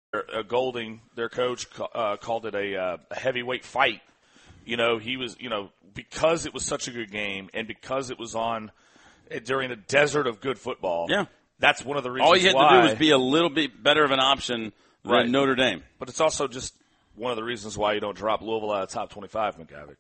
Golding, their coach, called it a heavyweight fight. He was, because it was such a good game and because it was on during a desert of good football. Yeah. That's one of the reasons all you had why. to do was be a little bit better of an option than Notre Dame. But it's also just one of the reasons why you don't drop Louisville out of top 25, McGavick.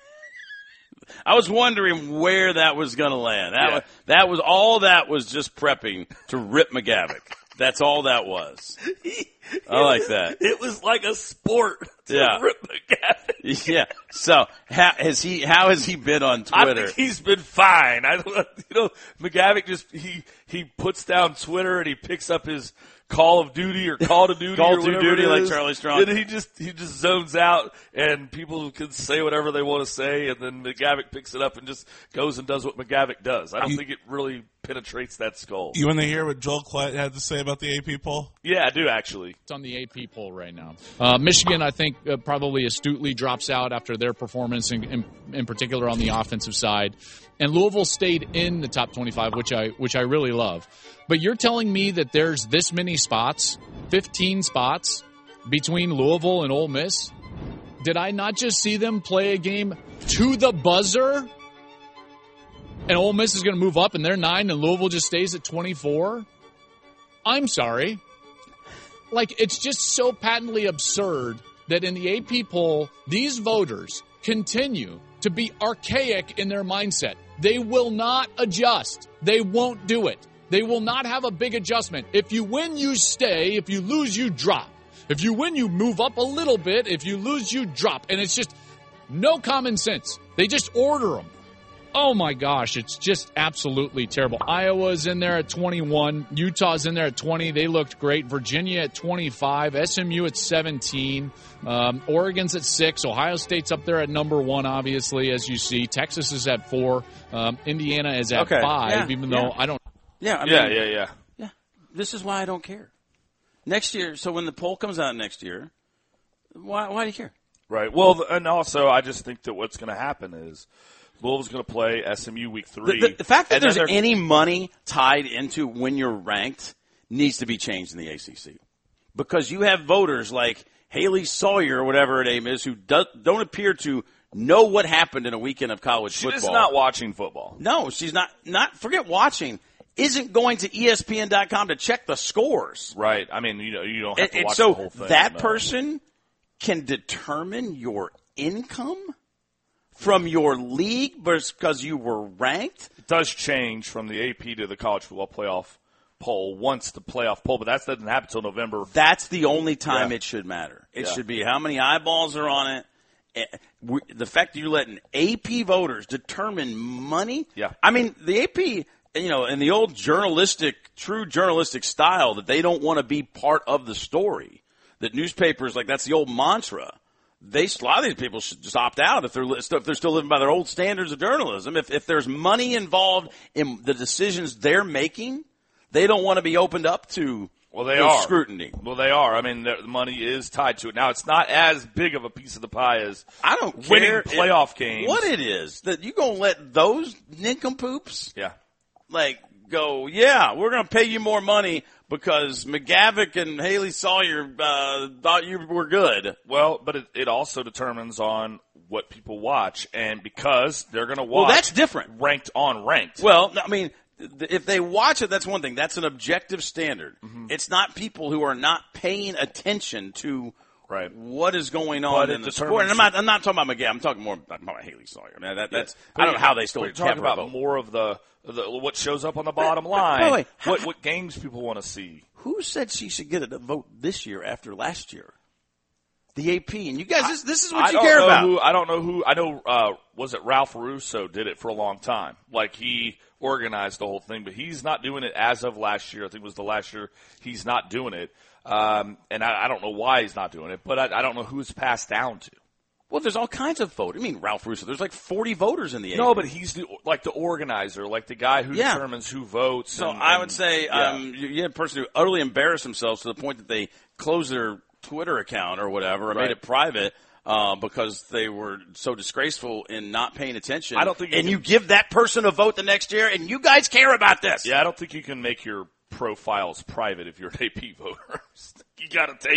I was wondering where that was going to land. That was just prepping to rip McGavick. That's all that was. I like that. It was like a sport to rip McGavick. Yeah. So how has he been on Twitter? I think he's been fine. McGavick just he puts down Twitter and he picks up his Call of Duty or Call of Duty Call or of whatever Duty it like is. Charlie Strong. And he just zones out and people can say whatever they want to say and then McGavick picks it up and just goes and does what McGavick does. I don't think it really penetrates that skull. You want to hear what Joel Klatt had to say about the AP poll? Yeah, I do actually. It's on the AP poll right now. Michigan, I think, probably astutely drops out after their performance, in particular on the offensive side. And Louisville stayed in the top 25, which I really love. But you're telling me that there's this many spots, 15 spots, between Louisville and Ole Miss? Did I not just see them play a game to the buzzer? And Ole Miss is going to move up, and they're 9, and Louisville just stays at 24? I'm sorry. It's just so patently absurd that in the AP poll, these voters continue to be archaic in their mindset. They will not adjust. They won't do it. They will not have a big adjustment. If you win, you stay. If you lose, you drop. If you win, you move up a little bit. If you lose, you drop. And it's just no common sense. They just order them. Oh, my gosh. It's just absolutely terrible. Iowa's in there at 21. Utah's in there at 20. They looked great. Virginia at 25. SMU at 17. Oregon's at 6. Ohio State's up there at number 1, obviously, as you see. Texas is at 4. Indiana is at 5, even though I don't. Yeah. Yeah. This is why I don't care. Next year, so when the poll comes out next year, why do you care? Right. Well, and also I just think that what's going to happen is Louisville's going to play SMU week 3. The fact that there's any money tied into when you're ranked needs to be changed in the ACC. Because you have voters like Haley Sawyer or whatever her name is who don't appear to know what happened in a weekend of college football. She's not watching football. No, she's not forget watching. Isn't going to ESPN.com to check the scores. Right. I mean, you don't have to watch the whole thing. So that person can determine your income from your league because you were ranked? It does change from the AP to the college football playoff poll once the playoff poll, but that doesn't happen until November. That's the only time it should matter. It should be how many eyeballs are on it. The fact that you're letting AP voters determine money. Yeah. I mean, the AP, in the old true journalistic style that they don't want to be part of the story, that newspapers, that's the old mantra. A lot of these people should just opt out if they're still living by their old standards of journalism. If there's money involved in the decisions they're making, they don't want to be opened up to scrutiny. Well, they are. I mean, the money is tied to it. Now, it's not as big of a piece of the pie as I don't winning care playoff games. What it is that you gonna let those nincompoops go? Yeah, we're gonna pay you more money because McGavick and Haley Sawyer thought you were good. Well, but it also determines on what people watch, and because they're going to watch. Well, that's different. Ranked on ranked. Well, I mean, if they watch it, that's one thing. That's an objective standard. Mm-hmm. It's not people who are not paying attention to what is going on in the sport. And I'm not talking about McGavick. I'm talking more about Haley Sawyer. I mean, that's I don't know how they still We're talking about more of the what shows up on the bottom line. By the way, what games people want to see. Who said she should get a vote this year after last year? The AP. And you guys, this is what you care about. I don't know who. I know, was it Ralph Russo did it for a long time. He organized the whole thing, but he's not doing it as of last year. I think it was the last year he's not doing it. And I don't know why he's not doing it, but I don't know who it's passed down to. Well, there's all kinds of voters. I mean, Ralph Russo, there's 40 voters in the AP. No, but he's the organizer, the guy who determines who votes. So I would say you had a person who utterly embarrassed themselves to the point that they closed their Twitter account or whatever, or made it private because they were so disgraceful in not paying attention. I don't think you give that person a vote the next year, and you guys care about this. Yeah, I don't think you can make your profiles private if you're an AP voter. You got to take